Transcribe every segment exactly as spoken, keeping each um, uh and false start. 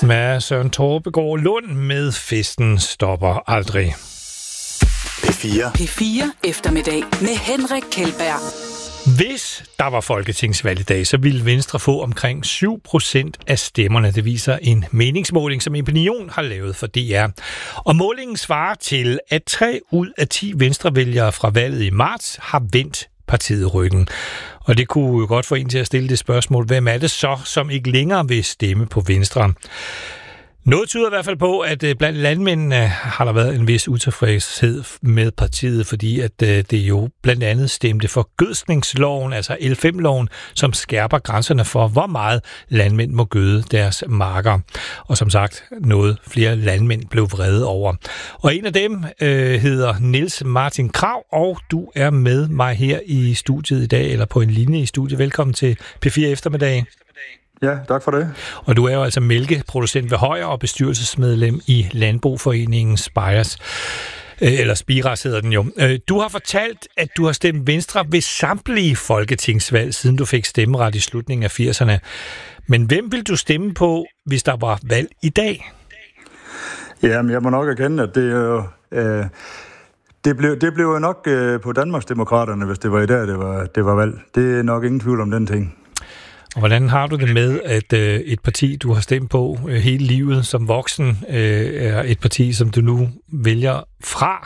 Med Søren Torpegaard Lund med Festen stopper aldrig. P fire. P fire eftermiddag med Henrik Kjeldberg. Hvis der var folketingsvalg i dag, så ville Venstre få omkring syv procent af stemmerne. Det viser en meningsmåling, som Opinion har lavet for D R. Og målingen svarer til, at tre ud af ti venstrevælgere fra valget i marts har vendt partiet ryggen. Og det kunne jo godt få en til at stille det spørgsmål, hvem er det så, som ikke længere vil stemme på Venstre? Noget tyder i hvert fald på, at blandt landmændene har der været en vis utilfredshed med partiet, fordi at det jo blandt andet stemte for gødskningsloven, altså L fem loven, som skærper grænserne for, hvor meget landmænd må gøde deres marker. Og som sagt, noget flere landmænd blev vrede over. Og en af dem øh, hedder Niels Martin Krag, og du er med mig her i studiet i dag, eller på en linje i studiet. Velkommen til P fire eftermiddag. Ja, tak for det. Og du er jo altså mælkeproducent ved Højer og bestyrelsesmedlem i Landboforeningen Spires, eller Spiras hedder den jo. Du har fortalt, at du har stemt Venstre ved samtlige folketingsvalg, siden du fik stemmeret i slutningen af firserne. Men hvem vil du stemme på, hvis der var valg i dag? Jamen, jeg må nok erkende, at det er jo... Øh Det blev, det blev jo nok øh, på Danmarksdemokraterne, hvis det var i dag, det var, det var valg. Det er nok ingen tvivl om den ting. Og hvordan har du det med, at øh, et parti, du har stemt på øh, hele livet som voksen, øh, er et parti, som du nu vælger fra?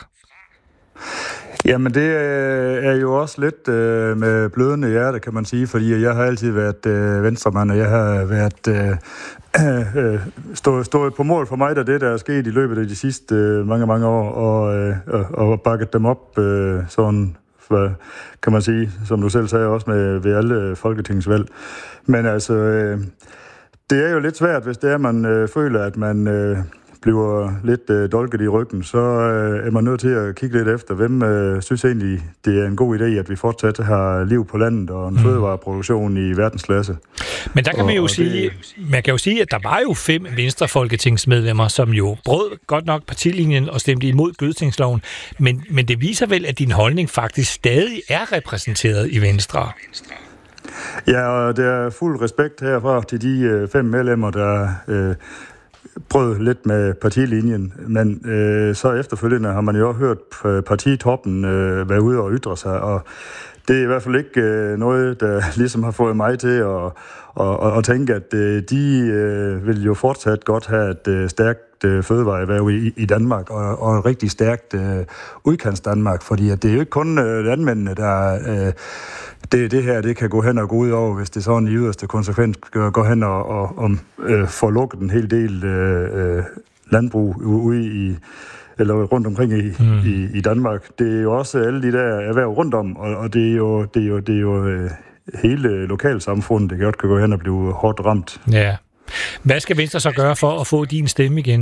Jamen, det er jo også lidt øh, med blødende hjerte, kan man sige, fordi jeg har altid været øh, venstremand, og jeg har været øh, øh, stået, stået på mål for mig, da det, der er sket i løbet af de sidste øh, mange, mange år, og, øh, og bakket dem op øh, sådan... For, kan man sige, som du selv sagde, også med ved alle folketingsvalg. Men altså, øh, det er jo lidt svært, hvis det er, man øh, føler, at man øh, bliver lidt øh, dolket i ryggen, så øh, er man nødt til at kigge lidt efter, hvem øh, synes egentlig, det er en god idé, at vi fortsat har liv på landet og en mm. fødevareproduktion i verdensklasse. Men der kan man jo og, sige, det... man kan jo sige, at der var jo fem venstrefolketingsmedlemmer, som jo brød godt nok partilinjen og stemte imod gødskningsloven, men, men det viser vel, at din holdning faktisk stadig er repræsenteret i Venstre. Ja, og der er fuld respekt herfra til de øh, fem medlemmer, der øh, brød lidt med partilinjen, men øh, så efterfølgende har man jo også hørt partitoppen øh, være ude og ytre sig, og det er i hvert fald ikke øh, noget, der ligesom har fået mig til at, at, at tænke, at øh, de øh, vil jo fortsat godt have et øh, stærkt øh, fødevareerhverv i, i Danmark, og, og et rigtig stærkt øh, udkants Danmark, fordi at det er jo ikke kun øh, landmændene, der øh, det, det her det kan gå hen og gå ud over, hvis det sådan i yderste konsekvens går hen og, og, og øh, får lukket en hel del øh, landbrug ude i eller rundt omkring i, mm. i, i Danmark. Det er jo også alle de der erhverv rundt om, og, og det er jo, det er jo, det er jo øh, hele lokalsamfundet, det godt kan gå hen og blive hårdt ramt. Ja. Hvad skal Venstre så gøre for at få din stemme igen?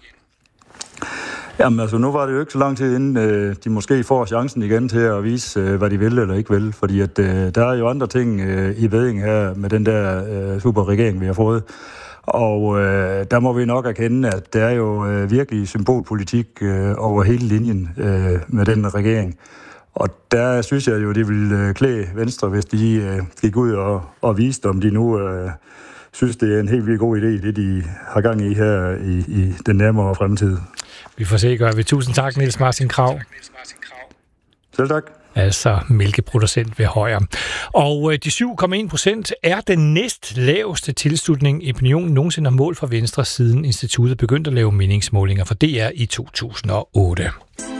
Jamen altså, nu var det jo ikke så lang tid inden øh, de måske får chancen igen til at vise, øh, hvad de vil eller ikke vil, fordi at øh, der er jo andre ting øh, i væding her med den der øh, superregering, vi har fået. Og øh, der må vi nok erkende, at det er jo øh, virkelig symbolpolitik øh, over hele linjen øh, med den regering. Og der synes jeg jo, det ville øh, klæde Venstre, hvis de øh, gik ud og, og viste, om de nu øh, synes, det er en helt vildt god idé, det de har gang i her i, i den nærmere fremtid. Vi får se, gør vi. Tusind tak, Niels Martin Krag. Selv tak. Altså mælkeproducent ved Højer. Og de syv komma en procent er den næst laveste tilslutning Opinion nogensinde har målt for Venstre, siden instituttet begyndte at lave meningsmålinger for D R i to tusind og otte.